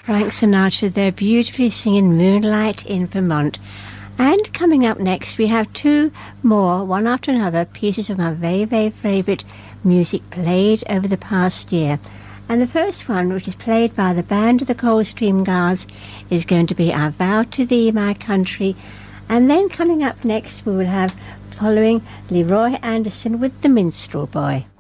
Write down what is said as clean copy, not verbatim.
Frank Sinatra there, beautifully singing Moonlight in Vermont. And coming up next, we have two more, one after another, pieces of my very, very favourite music played over the past year. And the first one, which is played by the band of the Coldstream Guards, is going to be I Vow to Thee, My Country. And then coming up next, we will have, following, Leroy Anderson with The Minstrel Boy.